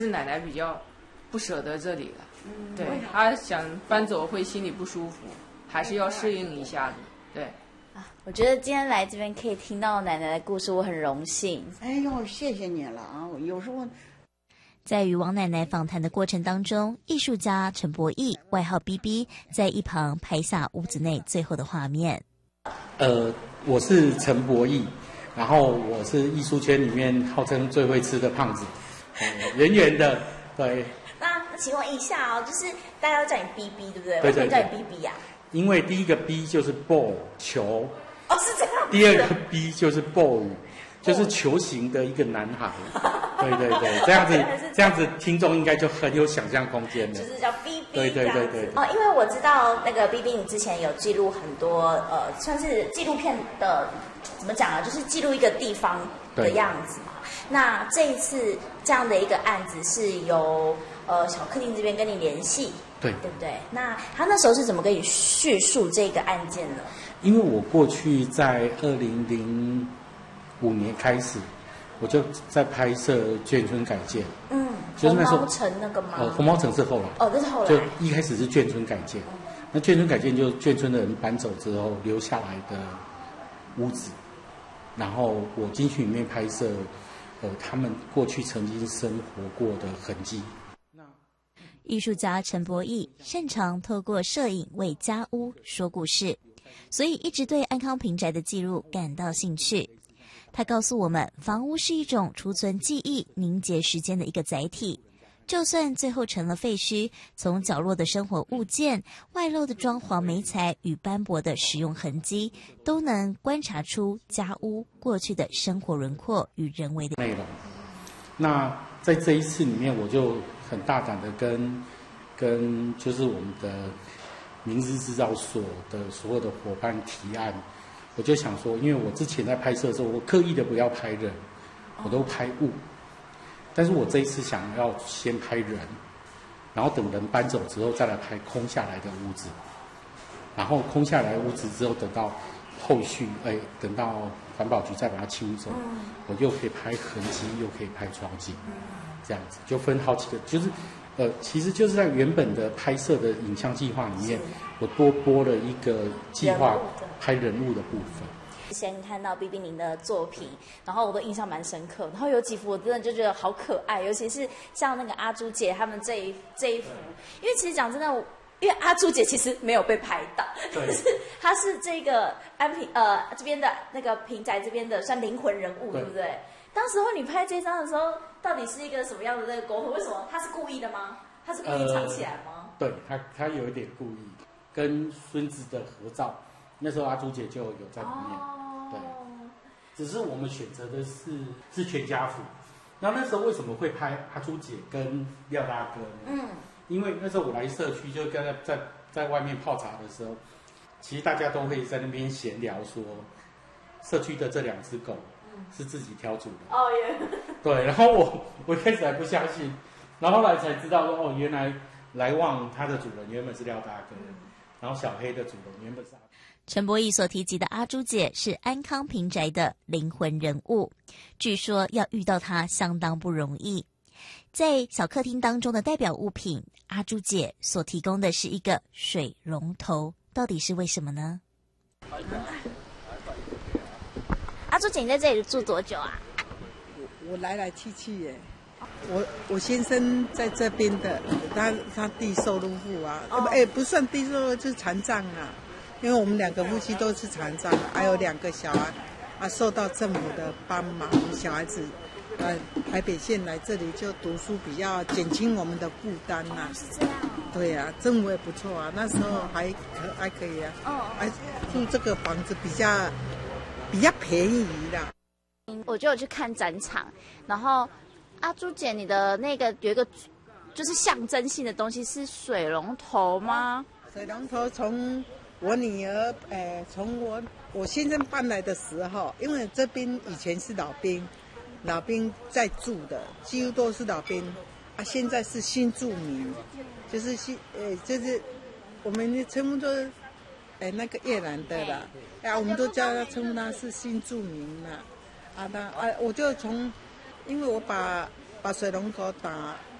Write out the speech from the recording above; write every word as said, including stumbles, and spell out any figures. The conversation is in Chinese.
是奶奶比较不舍得这里了，嗯、对，她想搬走会心里不舒服，还是要适应一下的，对。 啊，我觉得今天来这边可以听到奶奶的故事，我很荣幸。 哎呦，谢谢你了啊！我有时候在与王奶奶访谈的过程当中，艺术家陈博义外号 B B 在一旁拍下屋子内最后的画面。 呃，我是陈博义，然后我是艺术圈里面号称最会吃的胖子，呃、圆圆的，对。 那请问一下哦，就是大家都叫你 B B 对不对？ 对对对。 为什么叫你 B B 呀、啊？ 因为第一个 B 就是 ball 球， 哦是这样。 第二个 B 就是 boy， 就是球形的一个男孩。对对对，这样子这样子听众应该就很有想象空间了。 就是叫 B B。 对对对对。 哦，因为我知道那个 B B 你之前有记录很多呃，算是纪录片的，怎么讲啊？就是记录一个地方的样子嘛。那这一次这样的一个案子是由呃小客厅这边跟你联系。 对， 对不对？那他那时候是怎么跟你叙述这个案件呢？ 因为我过去在二零零五年开始，我就在拍摄眷村改建。嗯，就是那时候红毛城那个吗？ 呃，红毛城是后来。 哦，这是后来。 就一开始是眷村改建，嗯、那眷村改建就眷村的人搬走之后留下来的屋子，然后我进去里面拍摄，呃，他们过去曾经生活过的痕迹。 艺术家陈博义擅长透过摄影为家屋说故事，所以一直对安康平宅的记录感到兴趣。他告诉我们，房屋是一种储存记忆、凝结时间的一个载体。就算最后成了废墟，从角落的生活物件、外露的装潢媒材与斑驳的使用痕迹，都能观察出家屋过去的生活轮廓与人为的内容。那在这一次里面，我就很大胆的跟跟就是我们的明日制造所的所有的伙伴提案，我就想说，因为我之前在拍摄的时候，我刻意的不要拍人，我都拍物，但是我这一次想要先拍人，然后等人搬走之后再来拍空下来的屋子，然后空下来的屋子之后，等到后续哎，等到环保局再把它清走，我又可以拍痕迹，又可以拍窗景。这样子就分好几个，就是呃，其实就是在原本的拍摄的影像计划里面，我多播了一个计划拍人物的部分。 先看到 B B 您的作品，然后我都印象蛮深刻，然后有几幅我真的就觉得好可爱，尤其是像那个阿朱姐他们这一这一幅，因为其实讲真的，因为阿朱姐其实没有被拍到，可是她是这个安平呃这边的那个平宅这边的算灵魂人物， 对, 对不对？当时候你拍这张的时候，到底是一个什么样的那个沟通？为什么他是故意的吗？他是故意藏起来吗？ 呃、对他，他有一点故意。跟孙子的合照，那时候阿朱姐就有在里面。哦、对，只是我们选择的是是全家福。然后那时候为什么会拍阿朱姐跟廖大哥呢？嗯，因为那时候我来社区，就跟在在在外面泡茶的时候，其实大家都会在那边闲聊说，社区的这两只狗。是自己挑主的哦耶， yeah. 对，然后我我一开始还不相信，然后后来才知道说哦，原来来旺它的主人原本是廖大哥，嗯、然后小黑的主人原本是阿朱。 陈博义所提及的阿朱姐是安康平宅的灵魂人物，据说要遇到她相当不容易。在小客厅当中的代表物品，阿朱姐所提供的是一个水龙头，到底是为什么呢？阿朱姐，你在这里住多久啊？ 我我来来去去耶。我我先生在这边的，他他低收入户啊，哎、哦欸、不算低收入，就是残障啊。因为我们两个夫妻都是残障，还有两个小孩啊，受到政府的帮忙，小孩子呃台北县来这里就读书，比较减轻我们的负担呐、啊。 是这样。 对啊，政府也不错啊，那时候还可还可以啊。哦。还住这个房子比较。比较便宜的， 我就有去看展场，然后阿朱姐，你的那个有一个就是象征性的东西是水龙头吗？ 水龙头从我女儿，呃，从我我先生搬来的时候，因为这边以前是老兵，老兵在住的，几乎都是老兵啊，现在是新住民，就是新，呃，就是我们称呼作。哎，那个越南的啦，哎，我们都叫他称呼他是新住民啦，啊，那啊，我就从，因为我把把水龙头打